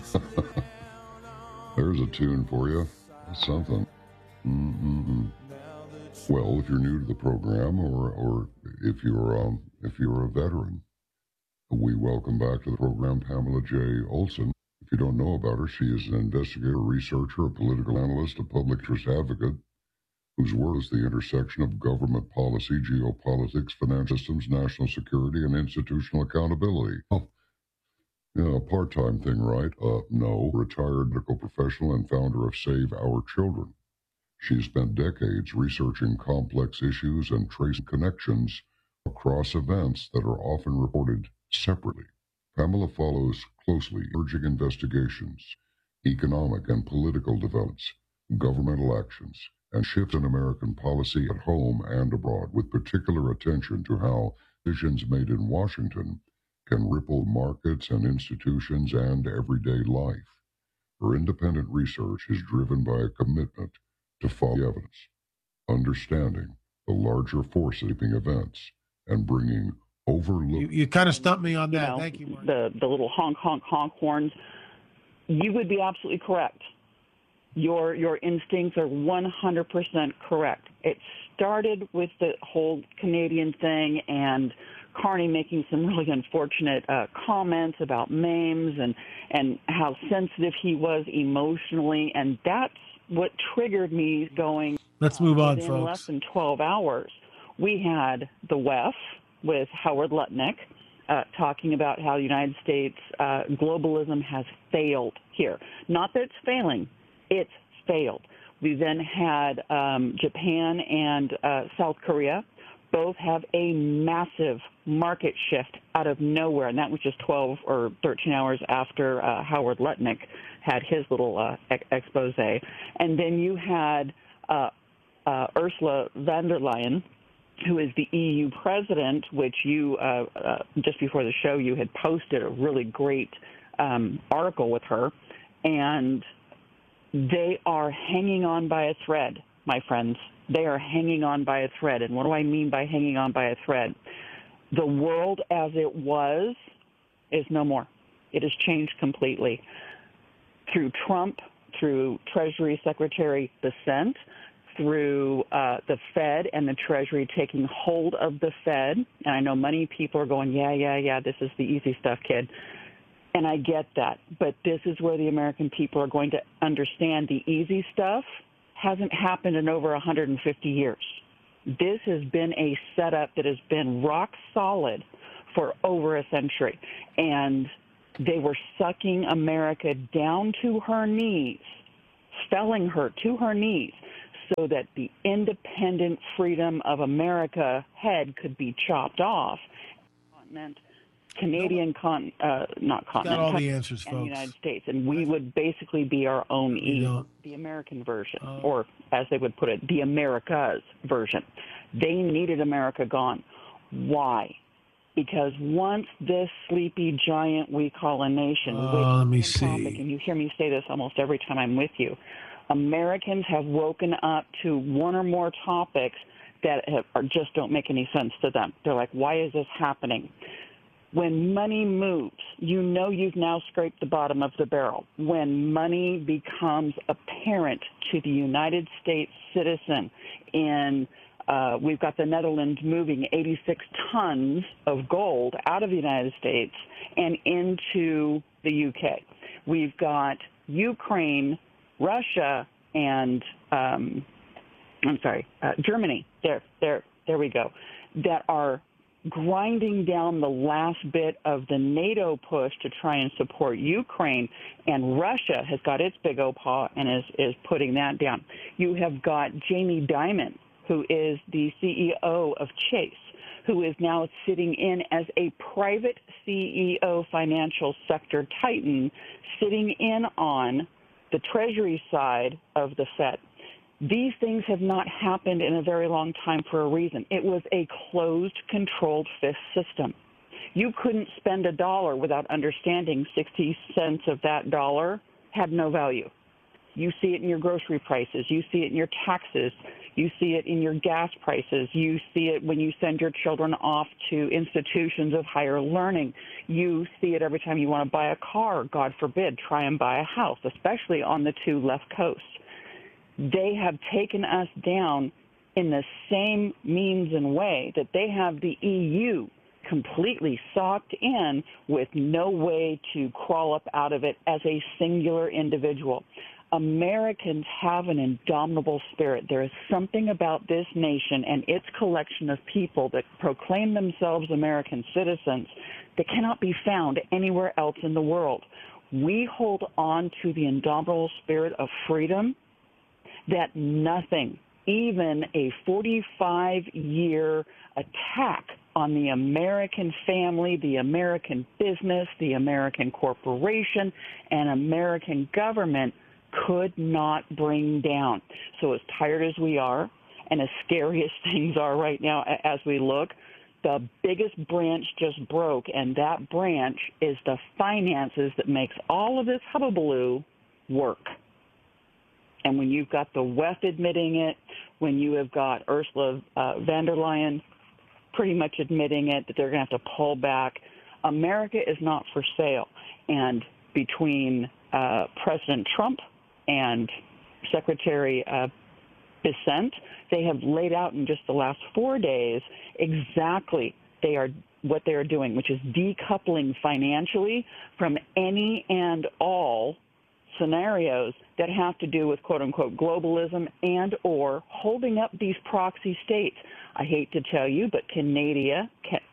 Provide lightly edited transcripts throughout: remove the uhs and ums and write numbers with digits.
There's a tune for you. That's something. Well, if you're new to the program, or if you're a veteran, we welcome back to the program Pamela J. Olson. If you don't know about her, she is an investigator, researcher, a political analyst, a public interest advocate, whose work is the intersection of government policy, geopolitics, financial systems, national security, and institutional accountability. Oh, yeah, a part-time thing, right? No. Retired medical professional and founder of Save Our Children. She's spent decades researching complex issues and tracing connections across events that are often reported separately. Pamela follows closely emerging investigations, economic and political developments, governmental actions, and shifts in American policy at home and abroad, with particular attention to how decisions made in Washington can ripple markets and institutions and everyday life. Her independent research is driven by a commitment to follow the evidence, understanding the larger force shaping events, and bringing overlooked. You kind of stumped me on that. Thank you, Mark. The little honk, honk, honk horns. You would be absolutely correct. Your instincts are 100% correct. It started with the whole Canadian thing and Carney making some really unfortunate comments about MAMES and how sensitive he was emotionally, and that's what triggered me going. Let's move on, within folks. less than 12 hours, we had the WEF with Howard Lutnick talking about how the United States globalism has failed here. Not that it's failing, it's failed. We then had Japan and South Korea both have a massive market shift out of nowhere, and that was just 12 or 13 hours after Howard Lutnick had his little expose. And then you had Ursula von der Leyen, who is the EU president, which you, just before the show, you had posted a really great article with her, and they are hanging on by a thread, my friends. They are hanging on by a thread. And what do I mean by hanging on by a thread? The world as it was is no more. It has changed completely. Through Trump, through Treasury Secretary Bessent, through the Fed and the Treasury taking hold of the Fed. And I know many people are going, yeah, this is the easy stuff, kid. And I get that. But this is where the American people are going to understand the easy stuff hasn't happened in over 150 years. This has been a setup that has been rock solid for over a century. And they were sucking America down to her knees, felling her to her knees, so that the independent freedom of America head could be chopped off. Canadian not continent, got all the answers, and folks. the United States, and we would basically be our own the American version, or as they would put it, the Americas version. They needed America gone. Why? Because once this sleepy giant we call a nation, let me see. And you hear me say this almost every time I'm with you, Americans have woken up to one or more topics that just don't make any sense to them. They're like, why is this happening? When money moves, you know you've now scraped the bottom of the barrel. When money becomes apparent to the United States citizen we've got the Netherlands moving 86 tons of gold out of the United States and into the UK. We've got Ukraine, Russia, and Germany. There we go. That are grinding down the last bit of the NATO push to try and support Ukraine, and Russia has got its big old paw and is putting that down. You have got Jamie Dimon, who is the CEO of Chase, who is now sitting in as a private CEO financial sector titan, sitting in on the Treasury side of the Fed. These things have not happened in a very long time for a reason. It was a closed, controlled fifth system. You couldn't spend $1 without understanding 60 cents of that dollar had no value. You see it in your grocery prices. You see it in your taxes. You see it in your gas prices. You see it when you send your children off to institutions of higher learning. You see it every time you want to buy a car, God forbid, try and buy a house, especially on the two left coasts. They have taken us down in the same means and way that they have the EU completely socked in with no way to crawl up out of it as a singular individual. Americans have an indomitable spirit. There is something about this nation and its collection of people that proclaim themselves American citizens that cannot be found anywhere else in the world. We hold on to the indomitable spirit of freedom that nothing, even a 45-year attack on the American family, the American business, the American corporation, and American government could not bring down. So as tired as we are, and as scary as things are right now as we look, the biggest branch just broke, and that branch is the finances that makes all of this hubbubaloo work. And when you've got the WEF admitting it, when you have got Ursula von der Leyen pretty much admitting it, that they're going to have to pull back, America is not for sale. And between President Trump and Secretary Bessent, they have laid out in just the last 4 days exactly what they are doing, which is decoupling financially from any and all scenarios that have to do with quote-unquote globalism and or holding up these proxy states. I hate to tell you, but Canada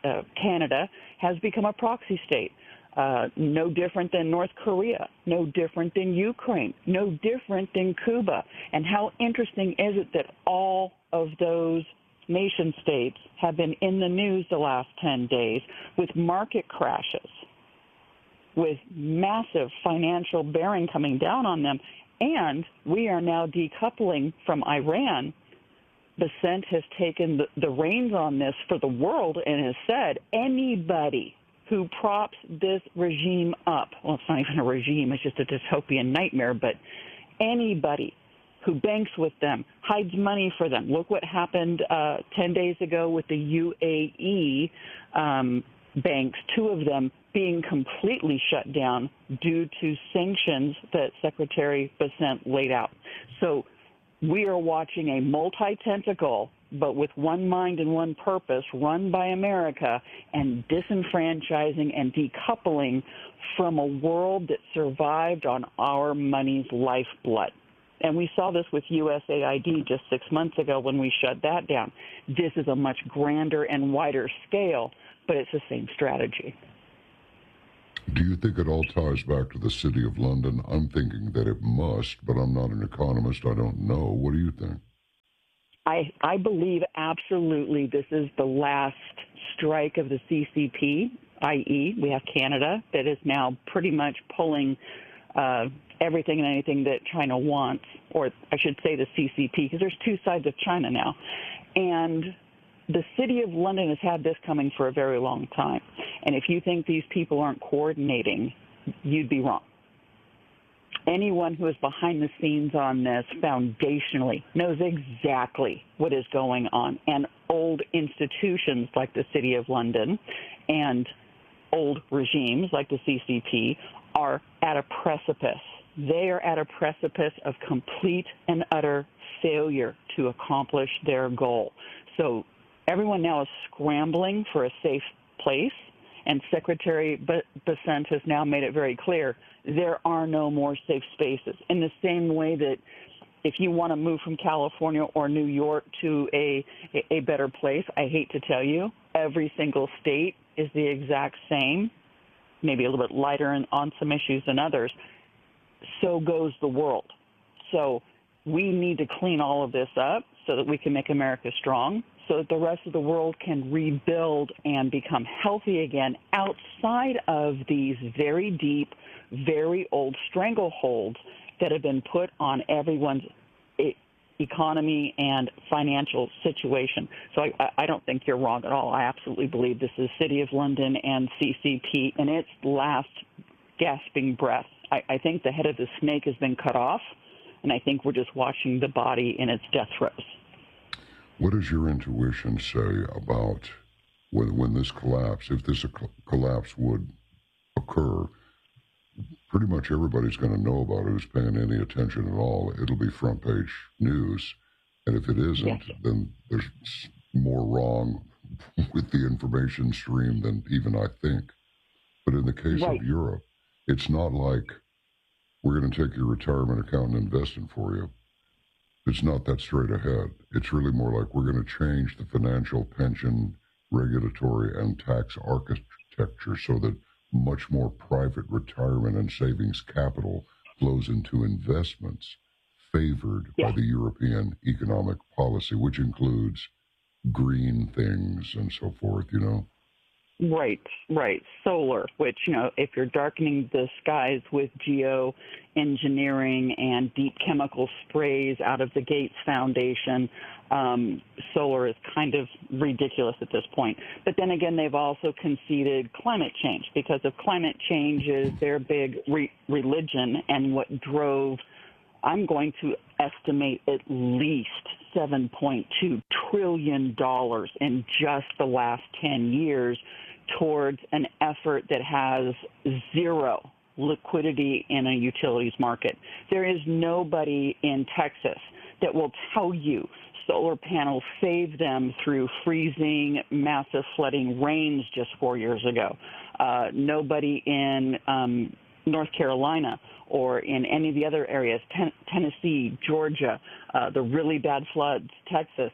has become a proxy state. No different than North Korea, no different than Ukraine, no different than Cuba. And how interesting is it that all of those nation states have been in the news the last 10 days with market crashes, with massive financial bearing coming down on them, and we are now decoupling from Iran. Bessent has taken the reins on this for the world and has said anybody who props this regime up, well, it's not even a regime, it's just a dystopian nightmare, but anybody who banks with them, hides money for them. Look what happened 10 days ago with the UAE banks, two of them being completely shut down due to sanctions that Secretary Bessent laid out. So we are watching a multi-tentacle, but with one mind and one purpose, run by America and disenfranchising and decoupling from a world that survived on our money's lifeblood. And we saw this with USAID just 6 months ago when we shut that down. This is a much grander and wider scale, but it's the same strategy. Do you think it all ties back to the City of London? I'm thinking that it must, but I'm not an economist. I don't know. What do you think? I believe absolutely this is the last strike of the CCP, i.e. we have Canada that is now pretty much pulling everything and anything that China wants, or I should say the CCP, because there's two sides of China now. And the City of London has had this coming for a very long time. And if you think these people aren't coordinating, you'd be wrong. Anyone who is behind the scenes on this foundationally knows exactly what is going on. And old institutions like the City of London and old regimes like the CCP are at a precipice. They are at a precipice of complete and utter failure to accomplish their goal. So everyone now is scrambling for a safe place, and Secretary Bessent has now made it very clear there are no more safe spaces. In the same way that if you want to move from California or New York to a better place, I hate to tell you, every single state is the exact same, maybe a little bit lighter on some issues than others. So goes the world. So we need to clean all of this up so that we can make America strong, so that the rest of the world can rebuild and become healthy again outside of these very deep, very old strangleholds that have been put on everyone's economy and financial situation. So I don't think you're wrong at all. I absolutely believe this is City of London and CCP in its last gasping breath. I think the head of the snake has been cut off, And I think we're just watching the body in its death throes. What does your intuition say about when this collapse, if this collapse would occur? Pretty much everybody's going to know about it who's paying any attention at all. It'll be front page news. And if it isn't, then there's more wrong with the information stream than even I think. But in the case of Europe, it's not like we're going to take your retirement account and invest it for you. It's not that straight ahead. It's really more like we're going to change the financial, pension, regulatory, and tax architecture so that much more private retirement and savings capital flows into investments favored by the European economic policy, which includes green things and so forth, you know? Right. Solar, which, you know, if you're darkening the skies with geoengineering and deep chemical sprays out of the Gates Foundation, solar is kind of ridiculous at this point. But then again, they've also conceded climate change, because if climate change is their big religion and what drove, I'm going to estimate at least $7.2 trillion in just the last 10 years towards an effort that has zero liquidity in a utilities market. There is nobody in Texas that will tell you solar panels saved them through freezing, massive flooding rains just 4 years ago. Nobody in North Carolina or in any of the other areas, Tennessee, Georgia, the really bad floods, Texas,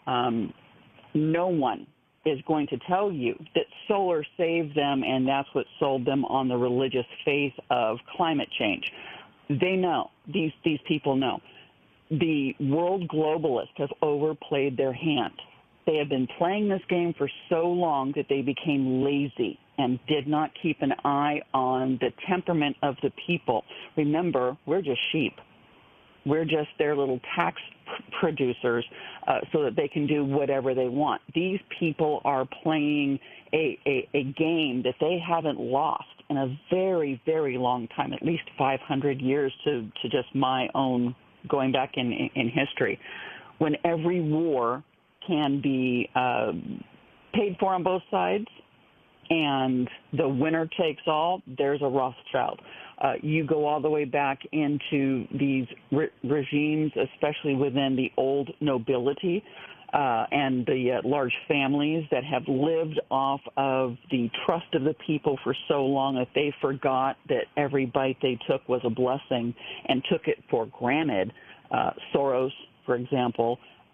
no one is going to tell you that solar saved them and that's what sold them on the religious faith of climate change. They know. These people know. The world globalists have overplayed their hand. They have been playing this game for so long that they became lazy and did not keep an eye on the temperament of the people. Remember, we're just sheep. We're just their little tax producers so that they can do whatever they want. These people are playing a game that they haven't lost in a very, very long time, at least 500 years to just my own going back in history. When every war can be paid for on both sides and the winner takes all, there's a Rothschild. You go all the way back into these regimes, especially within the old nobility and the large families that have lived off of the trust of the people for so long that they forgot that every bite they took was a blessing and took it for granted. Soros, for example,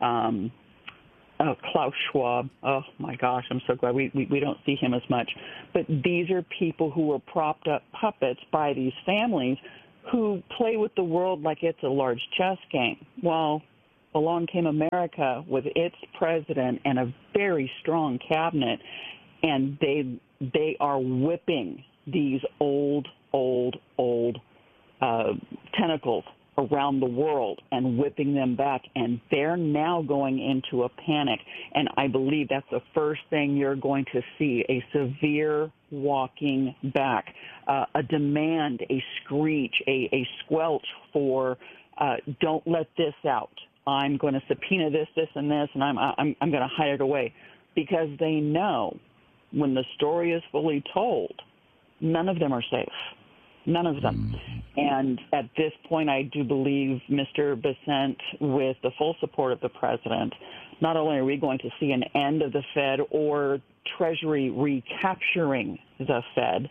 Klaus Schwab. Oh, my gosh, I'm so glad we don't see him as much. But these are people who were propped up puppets by these families who play with the world like it's a large chess game. Well, along came America with its president and a very strong cabinet, and they are whipping these old tentacles around the world and whipping them back, and they're now going into a panic. And I believe that's the first thing you're going to see, a severe walking back, a demand, a screech, a squelch for don't let this out. I'm going to subpoena this, and this, and I'm going to hide it away, because they know when the story is fully told, none of them are safe. None of them. And at this point, I do believe Mr. Bessent, with the full support of the president, not only are we going to see an end of the Fed or Treasury recapturing the Fed,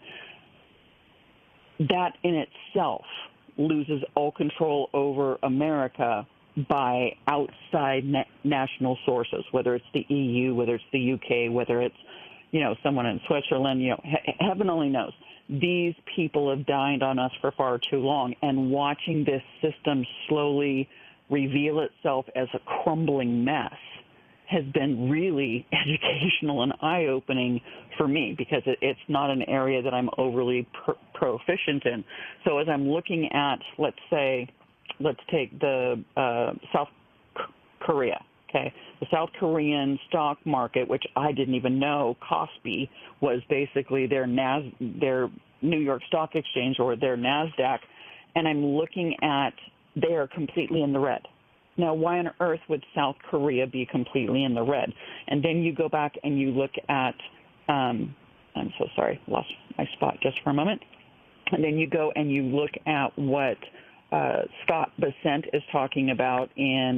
that in itself loses all control over America by outside national sources, whether it's the EU, whether it's the UK, whether it's, someone in Switzerland, heaven only knows. These people have dined on us for far too long, and watching this system slowly reveal itself as a crumbling mess has been really educational and eye-opening for me, because it's not an area that I'm overly proficient in. So as I'm looking at, let's take the South Korea. Okay, the South Korean stock market, which I didn't even know Kospi was basically their New York Stock Exchange, or their NASDAQ, and I'm looking at they are completely in the red. Now, why on earth would South Korea be completely in the red? And then you go back and you look at, I'm so sorry, lost my spot just for a moment. And then you go and you look at what Scott Bessent is talking about in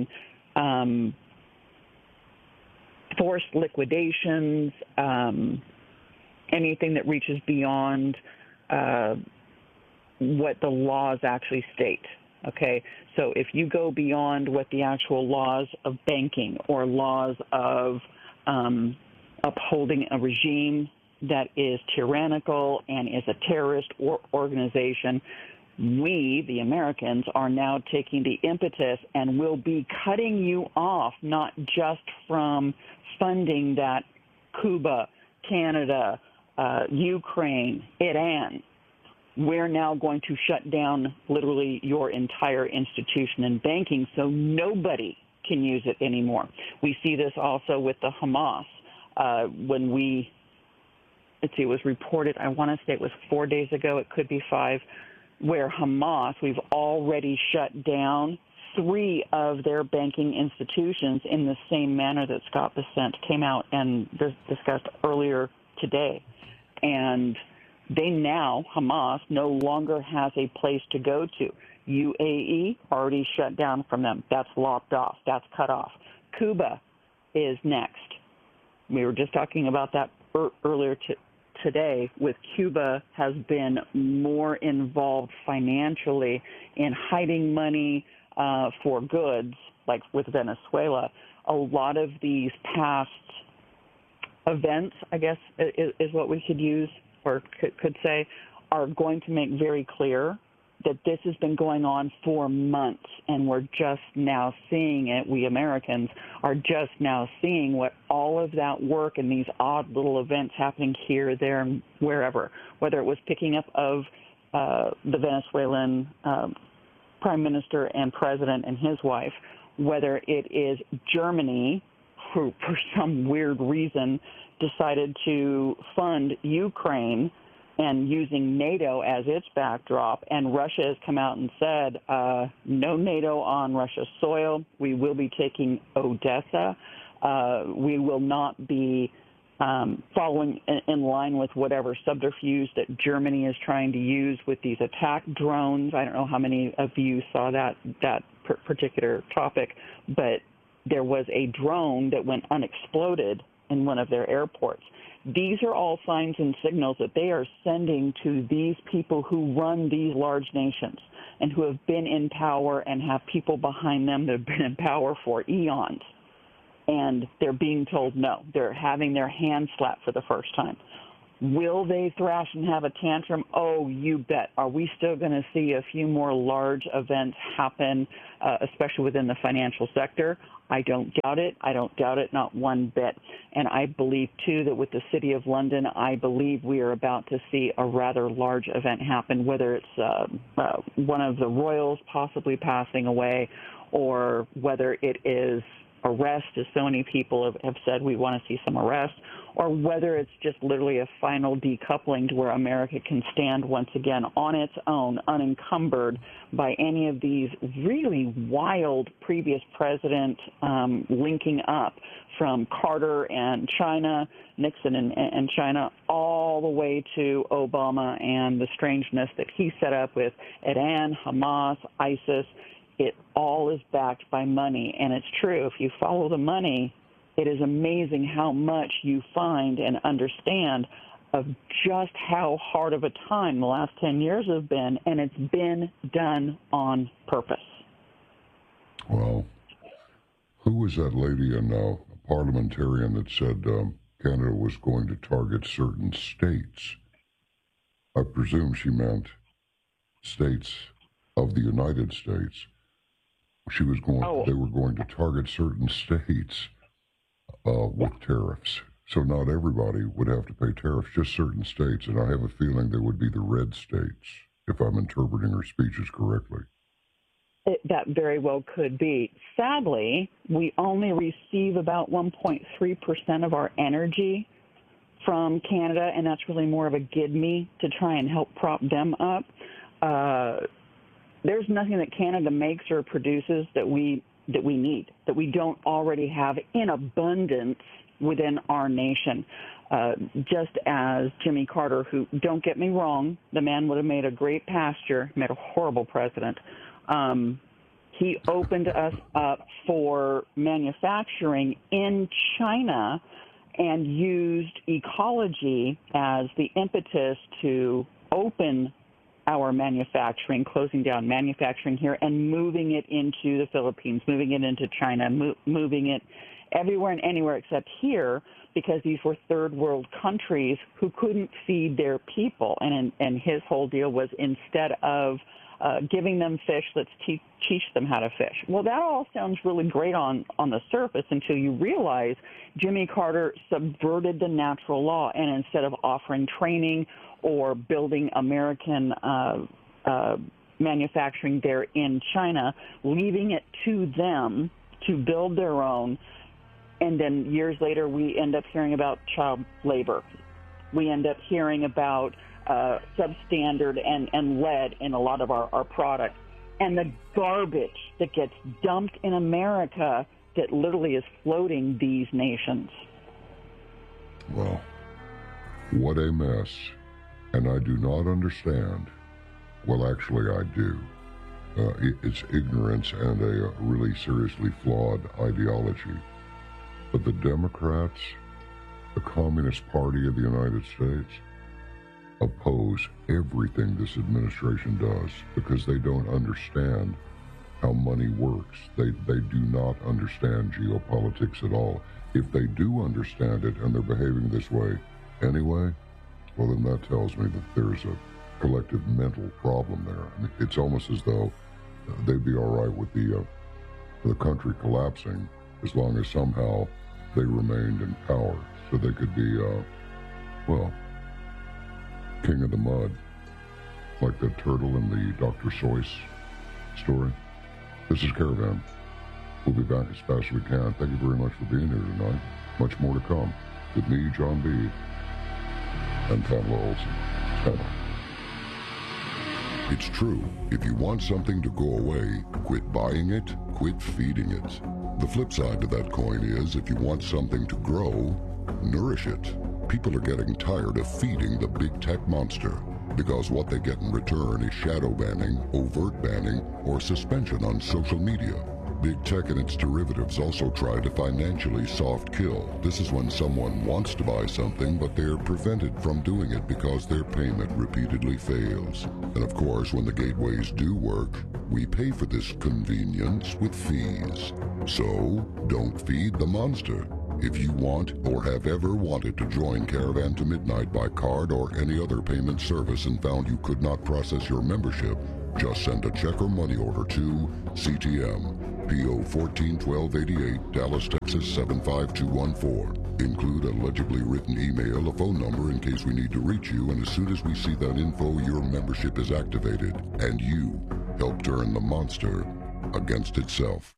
forced liquidations, anything that reaches beyond what the laws actually state. Okay, so if you go beyond what the actual laws of banking or laws of upholding a regime that is tyrannical and is a terrorist organization, we, the Americans, are now taking the impetus and will be cutting you off, not just from funding that Cuba, Canada, Ukraine, Iran. We're now going to shut down literally your entire institution in banking so nobody can use it anymore. We see this also with the Hamas. When we, let's see, it was reported, I want to say it was 4 days ago, it could be 5, where Hamas, we've already shut down 3 of their banking institutions in the same manner that Scott Bessent came out and discussed earlier today. And they now, Hamas, no longer has a place to go to. UAE already shut down from them. That's lopped off. That's cut off. Cuba is next. We were just talking about that earlier today. With Cuba has been more involved financially in hiding money for goods, like with Venezuela. A lot of these past events, I guess, is what we could use or could say, are going to make very clear that this has been going on for months, and we're just now seeing it. We Americans are just now seeing what all of that work and these odd little events happening here, there, and wherever, whether it was picking up of the Venezuelan prime minister and president and his wife, whether it is Germany, who for some weird reason decided to fund Ukraine and using NATO as its backdrop, and Russia has come out and said, no NATO on Russia's soil. We will be taking Odessa. We will not be following in line with whatever subterfuge that Germany is trying to use with these attack drones. I don't know how many of you saw that particular topic, but there was a drone that went unexploded in one of their airports. These are all signs and signals that they are sending to these people who run these large nations and who have been in power and have people behind them that have been in power for eons. And they're being told no. They're having their hands slapped for the first time. Will they thrash and have a tantrum? Oh, you bet. Are we still going to see a few more large events happen, especially within the financial sector? I don't doubt it. I don't doubt it, not one bit. And I believe, too, that with the City of London, I believe we are about to see a rather large event happen, whether it's one of the royals possibly passing away or whether it is arrest, as so many people have said we want to see some arrest, or whether it's just literally a final decoupling to where America can stand once again on its own, unencumbered by any of these really wild previous president linking up from Carter and China, Nixon and China, all the way to Obama and the strangeness that he set up with Iran, Hamas, ISIS. It all is backed by money, and it's true. If you follow the money, it is amazing how much you find and understand of just how hard of a time the last 10 years have been, and it's been done on purpose. Well, who was that lady in a parliamentarian that said Canada was going to target certain states? I presume she meant states of the United States. She was going. They were going to target certain states with tariffs. So not everybody would have to pay tariffs, just certain states. And I have a feeling they would be the red states, if I'm interpreting her speeches correctly. That very well could be. Sadly, we only receive about 1.3% of our energy from Canada, and that's really more of a give me to try and help prop them up. There's nothing that Canada makes or produces that we need, that we don't already have in abundance within our nation. Just as Jimmy Carter, who, don't get me wrong, the man would have made a great pastor, made a horrible president. He opened us up for manufacturing in China and used ecology as the impetus to open our manufacturing, closing down manufacturing here and moving it into the Philippines, moving it into China, moving it everywhere and anywhere except here, because these were third world countries who couldn't feed their people. And his whole deal was, instead of giving them fish, let's teach them how to fish. Well, that all sounds really great on the surface until you realize Jimmy Carter subverted the natural law, and instead of offering training or building American manufacturing there in China, leaving it to them to build their own. And then years later, we end up hearing about child labor. We end up hearing about substandard and lead in a lot of our products. And the garbage that gets dumped in America that literally is floating these nations. Well, what a mess. And I do not understand. Well, actually, I do. It's ignorance and a really seriously flawed ideology. But the Democrats, the Communist Party of the United States, oppose everything this administration does because they don't understand how money works. They do not understand geopolitics at all. If they do understand it and they're behaving this way anyway, well, then that tells me that there's a collective mental problem there. I mean, it's almost as though they'd be all right with the country collapsing as long as somehow they remained in power, so they could be, king of the mud, like the turtle in the Dr. Seuss story. This is Caravan. We'll be back as fast as we can. Thank you very much for being here tonight. Much more to come with me, John B., and Pamela Olson. Pamela. It's true. If you want something to go away, quit buying it, quit feeding it. The flip side to that coin is, if you want something to grow, nourish it. People are getting tired of feeding the big tech monster, because what they get in return is shadow banning, overt banning, or suspension on social media. Big tech and its derivatives also try to financially soft kill. This is when someone wants to buy something, but they're prevented from doing it because their payment repeatedly fails. And of course, when the gateways do work, we pay for this convenience with fees. So, don't feed the monster. If you want or have ever wanted to join Caravan to Midnight by card or any other payment service and found you could not process your membership, just send a check or money order to CTM, P.O. 141288, Dallas, Texas 75214. Include a legibly written email, a phone number in case we need to reach you, and as soon as we see that info, your membership is activated, and you help turn the monster against itself.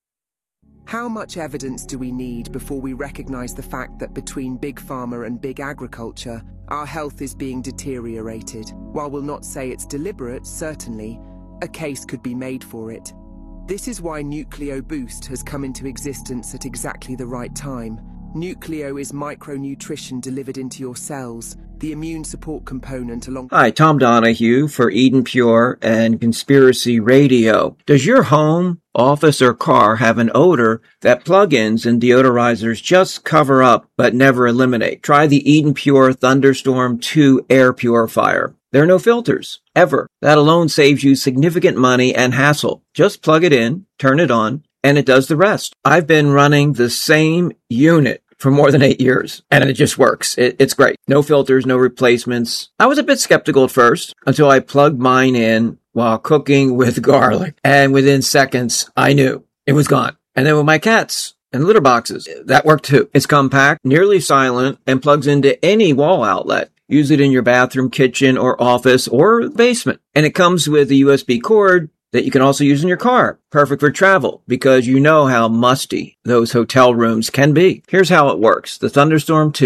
How much evidence do we need before we recognize the fact that between Big Pharma and Big Agriculture, our health is being deteriorated? While we'll not say it's deliberate, certainly, a case could be made for it. This is why Nucleo Boost has come into existence at exactly the right time. Nucleo is micronutrition delivered into your cells, the immune support component along... Hi, Tom Donahue for Eden Pure and Conspiracy Radio. Does your home, office, or car have an odor that plug-ins and deodorizers just cover up but never eliminate? Try the Eden Pure Thunderstorm 2 air purifier. There are no filters, ever. That alone saves you significant money and hassle. Just plug it in, turn it on, and it does the rest. I've been running the same unit for more than 8 years, and it just works. It's great. No filters, no replacements. I was a bit skeptical at first until I plugged mine in while cooking with garlic, and within seconds, I knew it was gone. And then with my cats and litter boxes, that worked too. It's compact, nearly silent, and plugs into any wall outlet. Use it in your bathroom, kitchen, or office, or basement. And it comes with a USB cord that you can also use in your car. Perfect for travel, because you know how musty those hotel rooms can be. Here's how it works. The Thunderstorm 2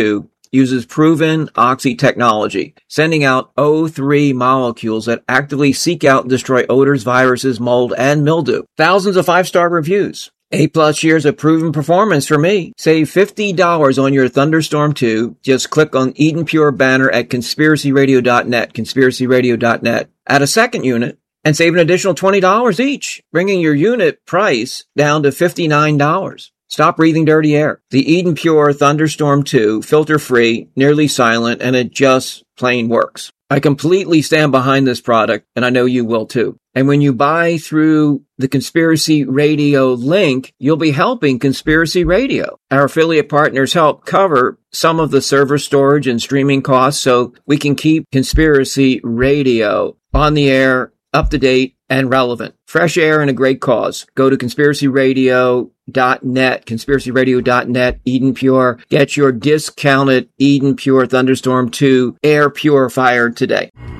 uses proven Oxy technology, sending out O3 molecules that actively seek out and destroy odors, viruses, mold, and mildew. Thousands of 5-star reviews. 8+ years of proven performance for me. Save $50 on your Thunderstorm 2. Just click on Eden Pure banner at conspiracyradio.net, conspiracyradio.net. Add a second unit and save an additional $20 each, bringing your unit price down to $59. Stop breathing dirty air. The Eden Pure Thunderstorm 2, filter-free, nearly silent, and it just plain works. I completely stand behind this product, and I know you will too. And when you buy through the Conspiracy Radio link, you'll be helping Conspiracy Radio. Our affiliate partners help cover some of the server storage and streaming costs so we can keep Conspiracy Radio on the air, up to date, and relevant. Fresh air and a great cause. Go to conspiracyradio.net, conspiracyradio.net, Eden Pure. Get your discounted Eden Pure Thunderstorm 2 air purifier today.